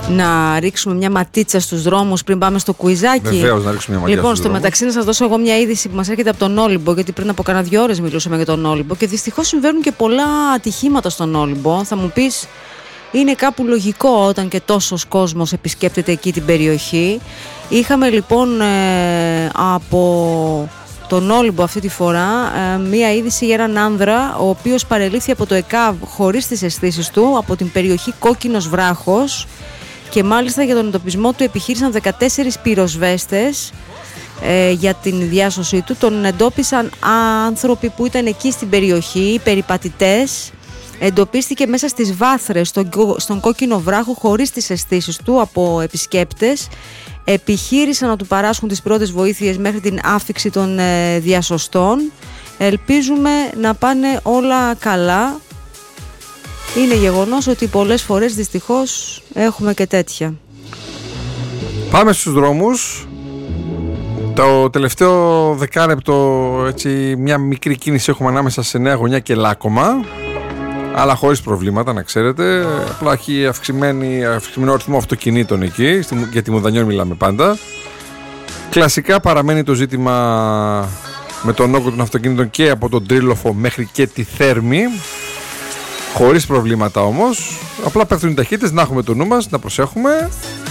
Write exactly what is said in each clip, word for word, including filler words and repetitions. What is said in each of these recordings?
να ρίξουμε μια ματίτσα στους δρόμους πριν πάμε στο κουιζάκι? Βεβαίως, να ρίξουμε μια ματίτσα. Λοιπόν, στους στο δρόμους. μεταξύ να σας δώσω εγώ μια είδηση που μας έρχεται από τον Όλυμπο, γιατί πριν από κάνα δύο ώρες μιλούσαμε για τον Όλυμπο και δυστυχώς συμβαίνουν και πολλά ατυχήματα στον Όλυμπο. Θα μου πεις, είναι κάπου λογικό όταν και τόσος κόσμος επισκέπτεται εκεί την περιοχή. Είχαμε λοιπόν ε, από τον Όλυμπο αυτή τη φορά ε, μία είδηση για έναν άνδρα ο οποίος παρελήφθη από το ΕΚΑΒ χωρίς τις αισθήσεις του από την περιοχή Κόκκινος Βράχος, και μάλιστα για τον εντοπισμό του επιχείρησαν δεκατέσσερις πυροσβέστες ε, για την διάσωσή του. Τον εντόπισαν άνθρωποι που ήταν εκεί στην περιοχή, περιπατητές. Εντοπίστηκε μέσα στις βάθρες στον, στον Κόκκινο Βράχο χωρίς τις αισθήσεις του από επισκέπτες. Επιχείρησαν να του παράσχουν τις πρώτες βοήθειες μέχρι την άφιξη των ε, διασωστών. Ελπίζουμε να πάνε όλα καλά. Είναι γεγονός ότι πολλές φορές δυστυχώς έχουμε και τέτοια. Πάμε στους δρόμους. Το τελευταίο δεκάλεπτο, έτσι, μια μικρή κίνηση έχουμε ανάμεσα σε Νέα Γωνιά και Λάκωμα, αλλά χωρίς προβλήματα, να ξέρετε. Απλά έχει αυξημένο αριθμό αυτοκινήτων εκεί, για τη Μουδανιών μιλάμε πάντα. Κλασικά παραμένει το ζήτημα με τον όγκο των αυτοκινήτων και από τον Τρίλοφο μέχρι και τη Θέρμη. Χωρίς προβλήματα όμως. Απλά πέφτουν οι ταχύτητες, να έχουμε το νου μας, να προσέχουμε.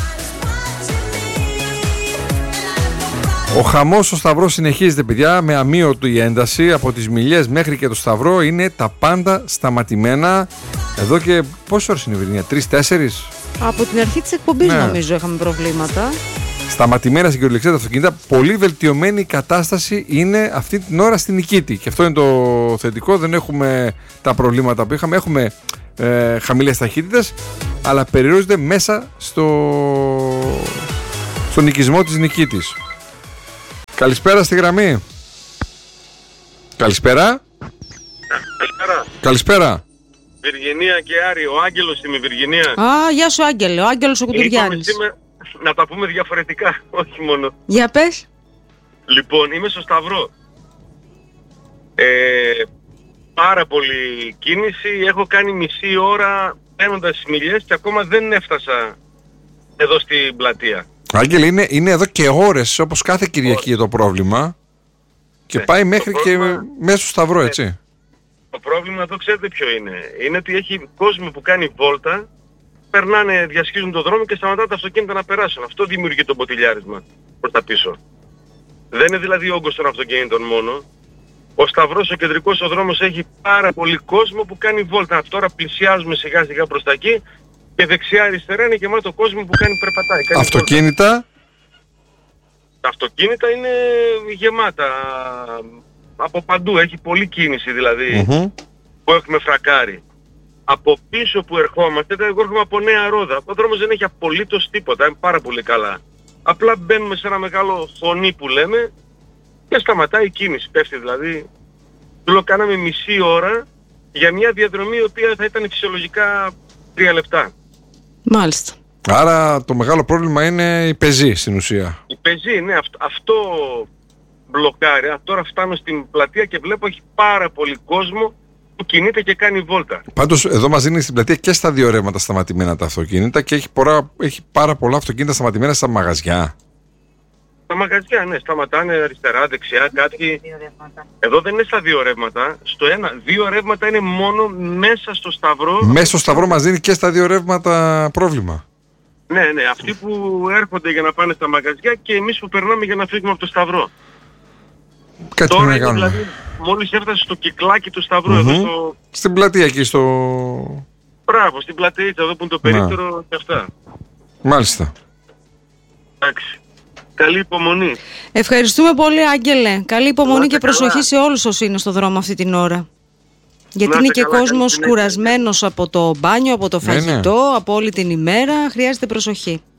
Ο χαμός στο Σταυρό συνεχίζεται, παιδιά, με αμύωτη ένταση. Από τις Μιλιές μέχρι και το Σταυρό είναι τα πάντα σταματημένα. Εδώ και πόσες ώρες είναι η Βυρνία, τρεις τέσσερις? Από την αρχή της εκπομπής, ναι, νομίζω είχαμε προβλήματα. Σταματημένα στην κυριολεξία τα αυτοκίνητα. Πολύ βελτιωμένη η κατάσταση είναι αυτή την ώρα στην Νικήτη. Και αυτό είναι το θετικό. Δεν έχουμε τα προβλήματα που είχαμε. Έχουμε ε, χαμηλές ταχύτητες, αλλά περιορίζονται μέσα στο, στον οικισμό της Νικήτης. Καλησπέρα στη γραμμή. Καλησπέρα. Καλησπέρα. Καλησπέρα. Βυργινία και Άρη. Ο Άγγελος είμαι, Βυργινία. Α, γεια σου Άγγελε. Ο Άγγελος ο Κουτουριάνης. Να τα πούμε διαφορετικά, όχι μόνο. Για πες. Λοιπόν, είμαι στο Σταυρό. Ε, πάρα πολύ κίνηση. Έχω κάνει μισή ώρα παίρνοντας τις Μιλιές και ακόμα δεν έφτασα εδώ στην πλατεία. Άγγελε, είναι, είναι εδώ και ώρες, όπως κάθε Κυριακή oh. το πρόβλημα. Και ναι, πάει μέχρι πρόβλημα... και μέσα στο Σταυρό, έτσι. Ναι. Το πρόβλημα εδώ ξέρετε ποιο είναι. Είναι ότι έχει κόσμο που κάνει βόλτα, περνάνε, διασχίζουν τον δρόμο και σταματάνε τα αυτοκίνητα να περάσουν. Αυτό δημιουργεί το μποτιλιάρισμα προς τα πίσω. Δεν είναι δηλαδή όγκος των αυτοκίνητων μόνο. Ο Σταυρός, ο κεντρικός ο δρόμος, έχει πάρα πολύ κόσμο που κάνει βόλτα. Τώρα πλησιάζουμε σιγά σιγά προς τα εκεί και δεξιά αριστερά είναι γεμάτο κόσμο που κάνει περπατάει. Κάνει αυτοκίνητα. Βόλτα. Τα αυτοκίνητα είναι γεμάτα από παντού. Έχει πολλή κίνηση δηλαδή mm-hmm. που έχουμε φρακάρει. Από πίσω που ερχόμαστε, εγώ έρχομαι από Νέα Ρόδα. Ο δρόμος δεν έχει απολύτως τίποτα, είναι πάρα πολύ καλά. Απλά μπαίνουμε σε ένα μεγάλο φωνή που λέμε και σταματάει η κίνηση. Πέφτει δηλαδή. Του λέω κάναμε μισή ώρα για μια διαδρομή η οποία θα ήταν φυσιολογικά τρία λεπτά. Μάλιστα. Άρα το μεγάλο πρόβλημα είναι η πεζή στην ουσία. Η πεζή, ναι, αυτό, αυτό μπλοκάρει. Τώρα φτάνω στην πλατεία και βλέπω έχει πάρα πολύ κόσμο που κινείται και κάνει βόλτα. Πάντως εδώ μας δίνει στην πλατεία και στα δύο ρεύματα σταματημένα τα αυτοκίνητα και έχει, πορά, έχει πάρα πολλά αυτοκίνητα σταματημένα στα μαγαζιά. Στα μαγαζιά, ναι, σταματάνε αριστερά, δεξιά, κάτι. Εδώ δεν είναι στα δύο ρεύματα. Στο ένα, δύο ρεύματα είναι μόνο μέσα στο Σταυρό. Μέσα στο Σταυρό μας δίνει και στα δύο ρεύματα πρόβλημα. Ναι, ναι, αυτοί που έρχονται για να πάνε στα μαγαζιά και εμείς που περνάμε για να φύγουμε από το Σταυρό. Κάτι τώρα είναι, δηλαδή, μόλις έφτασε στο κυκλάκι του Σταυρού, mm-hmm. εδώ στο... στην πλατεία εκεί στο... Μπράβο, στην πλατεία εδώ που είναι το περίπτερο και αυτά. Μάλιστα. Εντάξει. Καλή υπομονή. Ευχαριστούμε πολύ, Άγγελε. Καλή υπομονή Λάτε και προσοχή καλά. Σε όλους όσοι είναι στο δρόμο αυτή την ώρα. Γιατί Λάτε είναι και καλά, κόσμος κουρασμένος από το μπάνιο, από το φαγητό, ναι, ναι. από όλη την ημέρα. Χρειάζεται προσοχή.